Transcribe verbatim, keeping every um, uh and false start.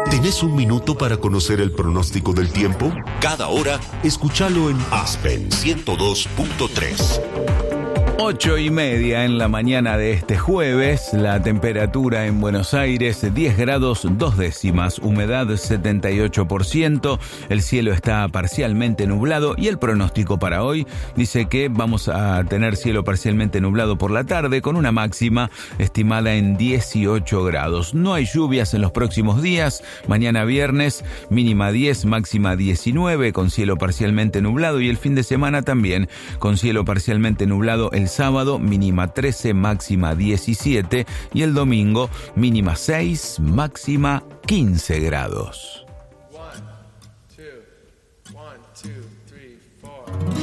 ¿Tenés un minuto para conocer el pronóstico del tiempo? Cada hora, escúchalo en Aspen ciento dos punto tres. Ocho y media en la mañana de este jueves, la temperatura en Buenos Aires diez grados dos décimas, humedad setenta y ocho por ciento, el cielo está parcialmente nublado y el pronóstico para hoy dice que vamos a tener cielo parcialmente nublado por la tarde con una máxima estimada en dieciocho grados. No hay lluvias en los próximos días, mañana viernes mínima diez, máxima diecinueve con cielo parcialmente nublado y el fin de semana también con cielo parcialmente nublado el sábado mínima trece, máxima diecisiete y el domingo mínima seis, máxima quince grados.